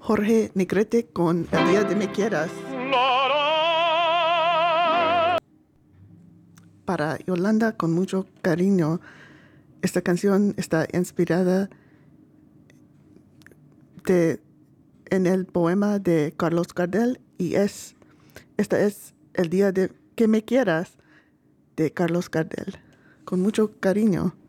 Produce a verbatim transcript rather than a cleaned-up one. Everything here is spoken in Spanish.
Jorge Negrete con El Día de Me Quieras. Para Yolanda, con mucho cariño. Esta canción está inspirada de, en el poema de Carlos Gardel y es, esta es El Día de que Me Quieras de Carlos Gardel. Con mucho cariño.